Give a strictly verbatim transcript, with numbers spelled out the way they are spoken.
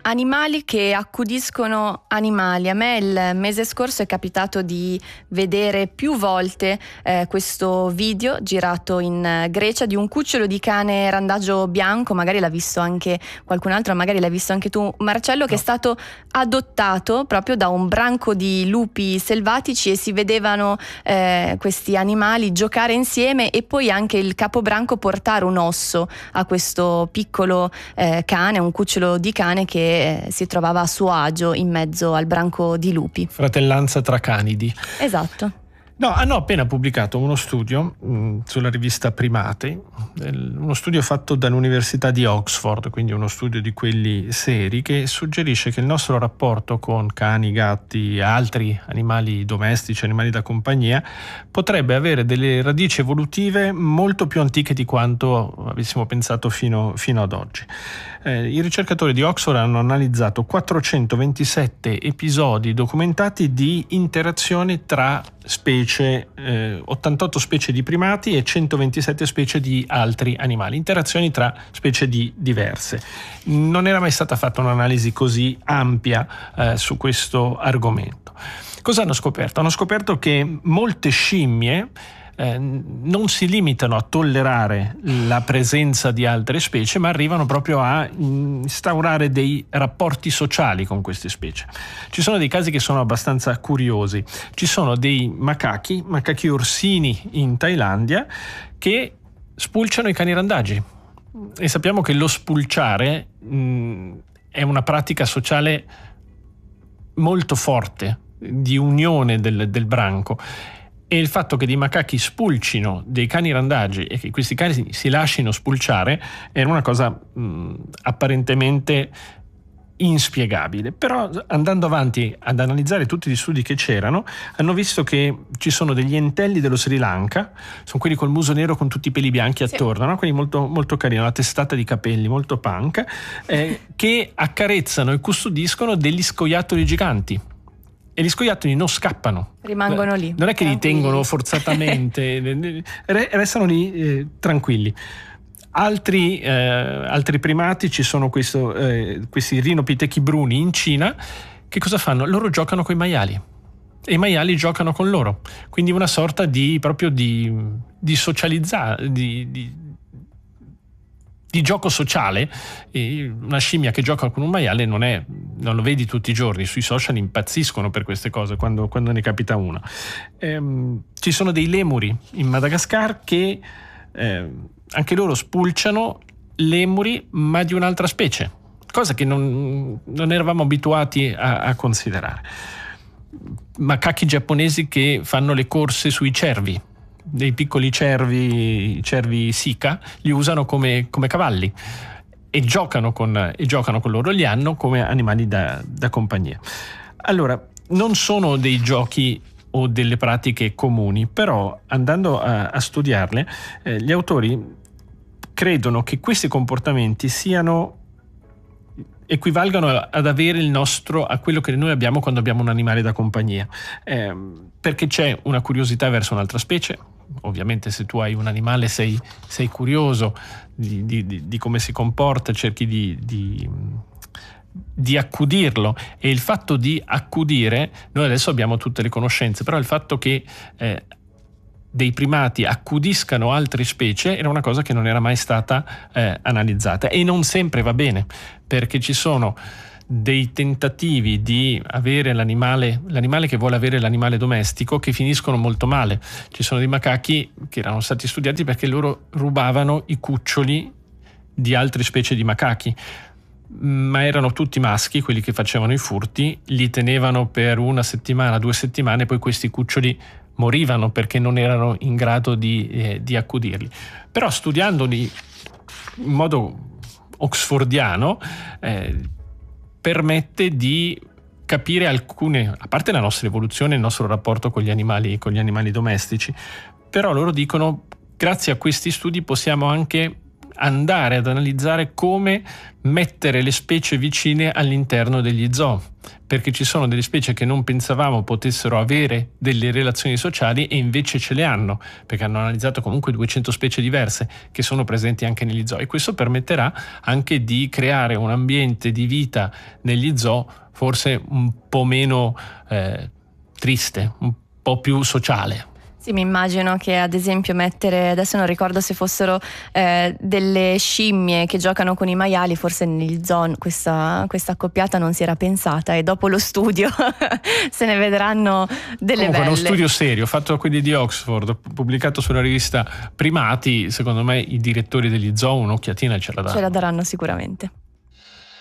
Animali che accudiscono animali. A me il mese scorso è capitato di vedere più volte eh, questo video girato in Grecia di un cucciolo di cane randagio bianco, magari l'ha visto anche qualcun altro, magari l'hai visto anche tu Marcello, no. Che è stato adottato proprio da un branco di lupi selvatici e si vedevano eh, questi animali giocare insieme e poi anche il capobranco portare un osso a questo piccolo eh, cane, un cucciolo di cane che si trovava a suo agio in mezzo al branco di lupi. Fratellanza tra canidi. Esatto. No, hanno appena pubblicato uno studio mh, sulla rivista Primate, uno studio fatto dall'Università di Oxford, quindi uno studio di quelli seri, che suggerisce che il nostro rapporto con cani, gatti e altri animali domestici, animali da compagnia, potrebbe avere delle radici evolutive molto più antiche di quanto avessimo pensato fino, fino ad oggi. Eh, i ricercatori di Oxford hanno analizzato quattrocentoventisette episodi documentati di interazioni tra specie, eh, ottantotto specie di primati e centoventisette specie di altri animali, interazioni tra specie di diverse. Non era mai stata fatta un'analisi così ampia eh, su questo argomento. Cosa hanno scoperto? Hanno scoperto che molte scimmie Eh, non si limitano a tollerare la presenza di altre specie, ma arrivano proprio a instaurare dei rapporti sociali con queste specie. Ci sono dei casi che sono abbastanza curiosi. Ci sono dei macachi, macachi orsini in Thailandia, che spulciano i cani randagi. E sappiamo che lo spulciare mh, è una pratica sociale molto forte, di unione del, del branco. E il fatto che dei macachi spulcino dei cani randagi e che questi cani si lasciano spulciare era una cosa mh, apparentemente inspiegabile. Però andando avanti ad analizzare tutti gli studi che c'erano, hanno visto che ci sono degli entelli dello Sri Lanka, sono quelli col muso nero con tutti i peli bianchi attorno, sì. No? Quelli molto, molto carini, la testata di capelli molto punk, eh, che accarezzano e custodiscono degli scoiattoli giganti. E gli scoiattoli non scappano, rimangono lì, non è che li tengono forzatamente, restano lì eh, tranquilli. Altri, eh, altri primati, ci sono questo, eh, questi rinopitechi bruni in Cina, che cosa fanno? Loro giocano con i maiali e i maiali giocano con loro, quindi una sorta di proprio di, di socializzare, di, di di gioco sociale. E una scimmia che gioca con un maiale non è, non lo vedi tutti i giorni. Sui social impazziscono per queste cose quando, quando ne capita una. Ehm, ci sono dei lemuri in Madagascar che eh, anche loro spulciano lemuri, ma di un'altra specie, cosa che non, non eravamo abituati a, a considerare. Macachi giapponesi che fanno le corse sui cervi, dei piccoli cervi, cervi sika, li usano come, come cavalli e giocano, con, e giocano con loro, li hanno come animali da, da compagnia. Allora, non sono dei giochi o delle pratiche comuni, però andando a, a studiarle, eh, gli autori credono che questi comportamenti siano equivalgano ad avere il nostro, a quello che noi abbiamo quando abbiamo un animale da compagnia, eh, perché c'è una curiosità verso un'altra specie. Ovviamente se tu hai un animale sei, sei curioso di, di, di, di come si comporta, cerchi di, di, di accudirlo, e il fatto di accudire, noi adesso abbiamo tutte le conoscenze, però il fatto che eh, dei primati accudiscano altre specie era una cosa che non era mai stata eh, analizzata, e non sempre va bene, perché ci sono dei tentativi di avere l'animale, l'animale che vuole avere l'animale domestico, che finiscono molto male. Ci sono dei macachi che erano stati studiati perché loro rubavano i cuccioli di altre specie di macachi, ma erano tutti maschi quelli che facevano i furti, li tenevano per una settimana, due settimane, poi questi cuccioli morivano perché non erano in grado di, eh, di accudirli. Però studiandoli in modo oxfordiano eh, permette di capire alcune, a parte la nostra evoluzione, il nostro rapporto con gli animali, con gli animali domestici, però loro dicono, grazie a questi studi possiamo anche andare ad analizzare come mettere le specie vicine all'interno degli zoo, perché ci sono delle specie che non pensavamo potessero avere delle relazioni sociali e invece ce le hanno, perché hanno analizzato comunque duecento specie diverse che sono presenti anche negli zoo, e questo permetterà anche di creare un ambiente di vita negli zoo forse un po' meno eh, triste, un po' più sociale. Sì, mi immagino che ad esempio mettere, adesso non ricordo se fossero eh, delle scimmie che giocano con i maiali, forse negli zoo questa, questa accoppiata non si era pensata, e dopo lo studio se ne vedranno delle Comunque, belle. Uno studio serio fatto da quelli di Oxford, pubblicato sulla rivista Primati, secondo me i direttori degli zoo un'occhiatina ce la danno. Ce la daranno sicuramente.